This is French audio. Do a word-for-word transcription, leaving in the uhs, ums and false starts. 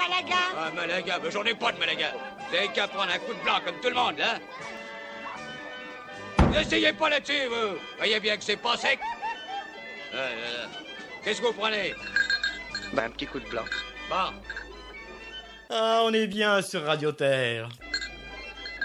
Malaga. Ah, Malaga, mais j'en ai pas de Malaga. Vous avez qu'à prendre un coup de blanc comme tout le monde, là. N'essayez pas là-dessus, vous. Voyez bien que c'est pas sec. Euh, euh, Qu'est-ce que vous prenez? Bah, un petit coup de blanc. Bon. Ah, on est bien sur Radio Terre.